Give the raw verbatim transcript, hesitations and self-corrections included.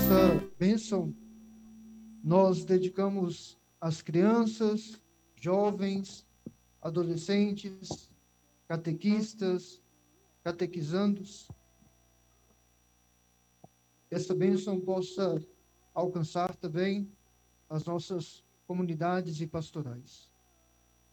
essa bênção nós dedicamos às crianças, jovens, adolescentes, catequistas, catequizandos. Essa bênção possa alcançar também as nossas comunidades e pastorais.